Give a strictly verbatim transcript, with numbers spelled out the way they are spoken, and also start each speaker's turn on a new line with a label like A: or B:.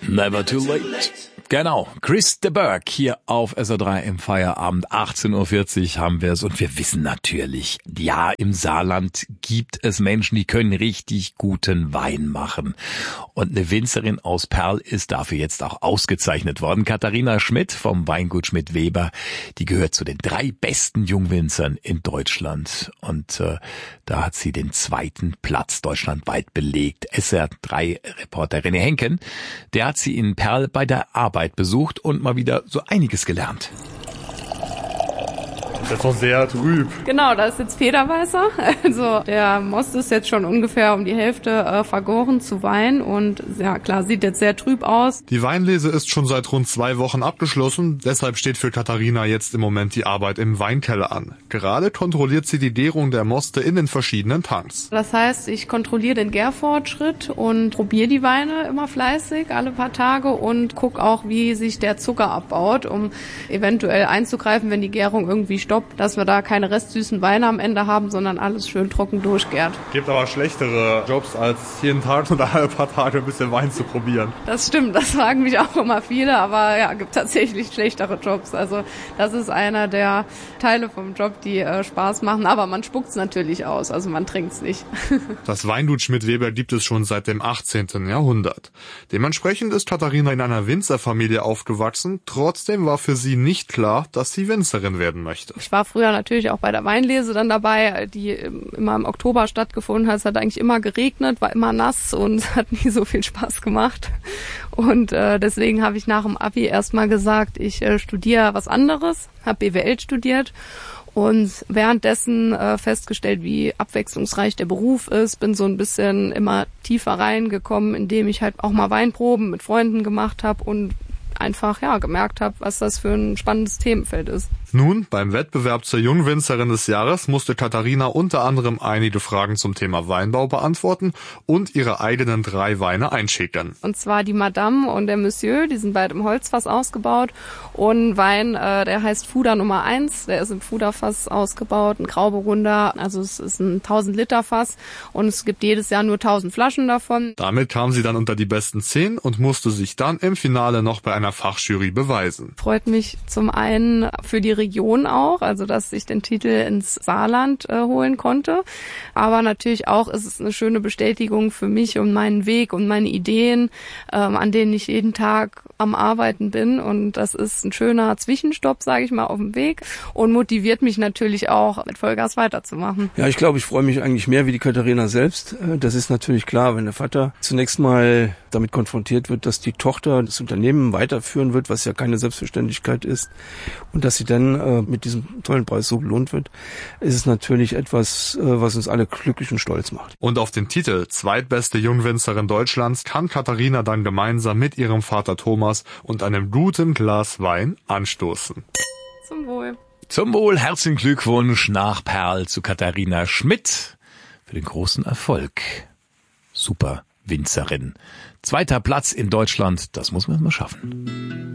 A: Never too late. Genau, Chris de Burgh hier auf S R drei im Feierabend. achtzehn Uhr vierzig haben wir es und wir wissen natürlich, ja, im Saarland gibt es Menschen, die können richtig guten Wein machen. Und eine Winzerin aus Perl ist dafür jetzt auch ausgezeichnet worden. Katharina Schmidt vom Weingut Schmidt-Weber, die gehört zu den drei besten Jungwinzern in Deutschland. Und äh, da hat sie den zweiten Platz deutschlandweit belegt. S R drei Reporter René Henken, der hat sie in Perl bei der Arbeit besucht und mal wieder so einiges gelernt.
B: Das ist doch sehr trüb.
C: Genau, da ist jetzt Federweißer. Also der Most ist jetzt schon ungefähr um die Hälfte äh, vergoren zu Wein und ja klar, sieht jetzt sehr trüb aus.
B: Die Weinlese ist schon seit rund zwei Wochen abgeschlossen. Deshalb steht für Katharina jetzt im Moment die Arbeit im Weinkeller an. Gerade kontrolliert sie die Gärung der Moste in den verschiedenen Tanks.
C: Das heißt, ich kontrolliere den Gärfortschritt und probiere die Weine immer fleißig alle paar Tage und gucke auch, wie sich der Zucker abbaut, um eventuell einzugreifen, wenn die Gärung irgendwie stoppt, dass wir da keine restsüßen Weine am Ende haben, sondern alles schön trocken durchgärt.
B: Gibt aber schlechtere Jobs, als jeden Tag oder alle paar Tage ein bisschen Wein zu probieren.
C: Das stimmt, das fragen mich auch immer viele, aber ja, gibt tatsächlich schlechtere Jobs. Also das ist einer der Teile vom Job, die äh, Spaß machen, aber man spuckt's natürlich aus, also man trinkt's nicht.
B: Das Weingut Schmidt-Weber gibt es schon seit dem achtzehnten Jahrhundert. Dementsprechend ist Katharina in einer Winzerfamilie aufgewachsen. Trotzdem war für sie nicht klar, dass sie Winzerin werden möchte.
C: Ich war früher natürlich auch bei der Weinlese dann dabei, die immer im Oktober stattgefunden hat. Es hat eigentlich immer geregnet, war immer nass und es hat nie so viel Spaß gemacht. Und äh, deswegen habe ich nach dem Abi erstmal gesagt, ich äh, studiere was anderes, habe B W L studiert und währenddessen äh, festgestellt, wie abwechslungsreich der Beruf ist. Bin so ein bisschen immer tiefer reingekommen, indem ich halt auch mal Weinproben mit Freunden gemacht habe und einfach ja gemerkt habe, was das für ein spannendes Themenfeld ist.
B: Nun, beim Wettbewerb zur Jungwinzerin des Jahres musste Katharina unter anderem einige Fragen zum Thema Weinbau beantworten und ihre eigenen drei Weine einschicken.
C: Und zwar die Madame und der Monsieur, die sind beide im Holzfass ausgebaut. Und ein Wein, äh, der heißt Fuder Nummer eins, der ist im Fuderfass ausgebaut, ein Grauburgunder, also es ist ein tausend Liter Fass und es gibt jedes Jahr nur tausend Flaschen davon.
B: Damit kam sie dann unter die besten zehn und musste sich dann im Finale noch bei einer Fachjury beweisen.
C: Freut mich zum einen für die Region auch, also dass ich den Titel ins Saarland äh, holen konnte, aber natürlich auch ist es eine schöne Bestätigung für mich und meinen Weg und meine Ideen, ähm, an denen ich jeden Tag am Arbeiten bin und das ist ein schöner Zwischenstopp, sage ich mal, auf dem Weg und motiviert mich natürlich auch, mit Vollgas weiterzumachen.
D: Ja, ich glaube, ich freue mich eigentlich mehr wie die Katharina selbst. Das ist natürlich klar, wenn der Vater zunächst mal damit konfrontiert wird, dass die Tochter das Unternehmen weiterführen wird, was ja keine Selbstverständlichkeit ist und dass sie dann äh, mit diesem tollen Preis so belohnt wird, ist es natürlich etwas, äh, was uns alle glücklich und stolz macht.
B: Und auf den Titel zweitbeste Jungwinzerin Deutschlands kann Katharina dann gemeinsam mit ihrem Vater Thomas und einem guten Glas Wein anstoßen.
C: Zum Wohl.
A: Zum Wohl, herzlichen Glückwunsch nach Perl zu Katharina Schmidt für den großen Erfolg. Super Winzerin. Zweiter Platz in Deutschland, das muss man mal schaffen.